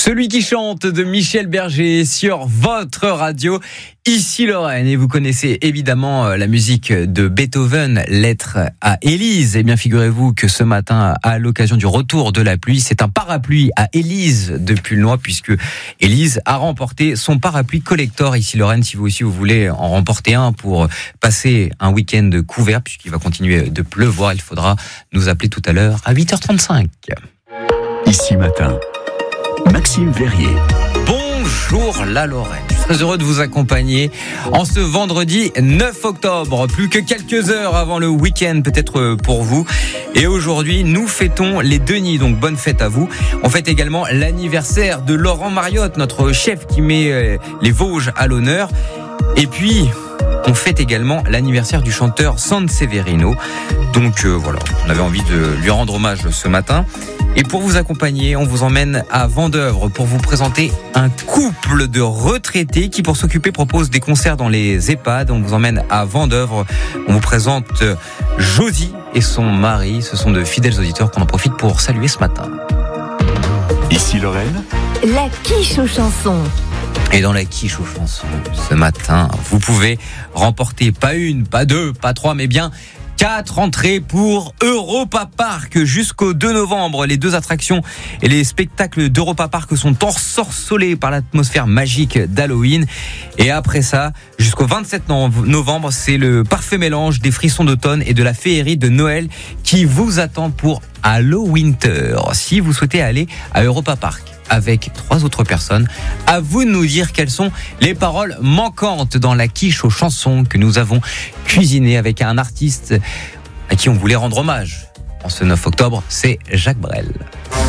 Celui qui chante de Michel Berger sur votre radio, ici Lorraine. Et vous connaissez évidemment la musique de Beethoven, Lettre à Élise. Eh bien, figurez-vous que ce matin, à l'occasion du retour de la pluie, c'est un parapluie à Élise depuis le loin, puisque Élise a remporté son parapluie collector ici Lorraine. Si vous aussi vous voulez en remporter un pour passer un week-end couvert, puisqu'il va continuer de pleuvoir, il faudra nous appeler tout à l'heure à 8h35. Ici matin, Maxime Verrier. Bonjour la Lorraine, je suis très heureux de vous accompagner en ce vendredi 9 octobre, plus que quelques heures avant le week-end peut-être pour vous. Et aujourd'hui, nous fêtons les Denis, donc bonne fête à vous. On fête également l'anniversaire de Laurent Mariotte, notre chef qui met les Vosges à l'honneur. Et puis, on fête également l'anniversaire du chanteur Sanseverino. Donc voilà, on avait envie de lui rendre hommage ce matin. Et pour vous accompagner, on vous emmène à Vendeuvre pour vous présenter un couple de retraités qui, pour s'occuper, propose des concerts dans les EHPAD. On vous emmène à Vendeuvre. On vous présente Josie et son mari. Ce sont de fidèles auditeurs qu'on en profite pour saluer ce matin. Ici Lorraine, la quiche aux chansons. Et dans la quiche aux chansons, ce matin, vous pouvez remporter pas une, pas deux, pas trois, mais bien 4 entrées pour Europa Park jusqu'au 2 novembre. Les 2 attractions et les spectacles d'Europa Park sont ensorcelés par l'atmosphère magique d'Halloween. Et après ça, jusqu'au 27 novembre, c'est le parfait mélange des frissons d'automne et de la féerie de Noël qui vous attend pour Hallowinter. Si vous souhaitez aller à Europa Park avec 3 autres personnes, à vous de nous dire quelles sont les paroles manquantes dans la quiche aux chansons que nous avons cuisiné avec un artiste à qui on voulait rendre hommage en ce 9 octobre, c'est Jacques Brel.